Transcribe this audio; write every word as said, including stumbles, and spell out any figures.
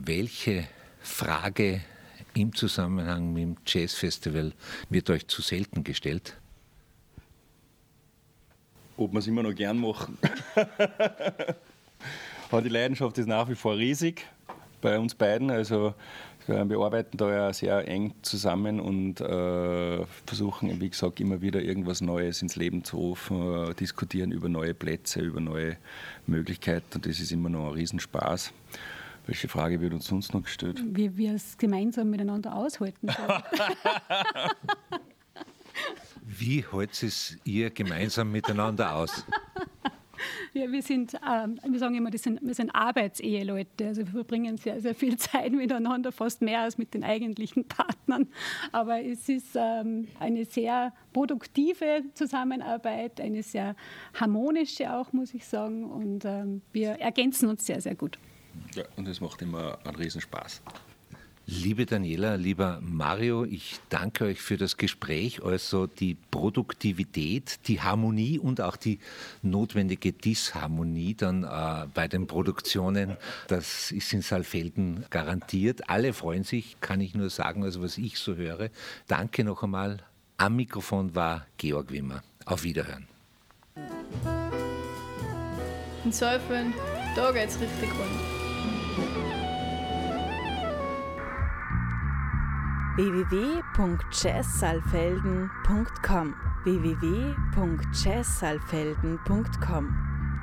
Welche Frage im Zusammenhang mit dem Jazzfestival wird euch zu selten gestellt? Ob wir es immer noch gern machen. Aber die Leidenschaft ist nach wie vor riesig bei uns beiden. Also wir arbeiten da ja sehr eng zusammen und äh, versuchen, wie gesagt, immer wieder irgendwas Neues ins Leben zu rufen, äh, diskutieren über neue Plätze, über neue Möglichkeiten. Und das ist immer noch ein Riesenspaß. Welche Frage wird uns sonst noch gestellt? Wie wir es gemeinsam miteinander aushalten sollen. Wie haltet es ihr gemeinsam miteinander aus? Ja, wir sind, ähm, wir sagen immer, das sind, wir sind Arbeitseheleute. Also wir verbringen sehr, sehr viel Zeit miteinander, fast mehr als mit den eigentlichen Partnern. Aber es ist ähm, eine sehr produktive Zusammenarbeit, eine sehr harmonische auch, muss ich sagen. Und ähm, wir ergänzen uns sehr, sehr gut. Ja, und es macht immer einen Riesenspaß. Liebe Daniela, lieber Mario, ich danke euch für das Gespräch. Also die Produktivität, die Harmonie und auch die notwendige Disharmonie dann äh, bei den Produktionen, das ist in Saalfelden garantiert. Alle freuen sich, kann ich nur sagen, also was ich so höre. Danke noch einmal. Am Mikrofon war Georg Wimmer. Auf Wiederhören. In Saalfelden, da geht's richtig rund. w w w punkt jazz saalfelden punkt com w w w punkt jazz saalfelden punkt com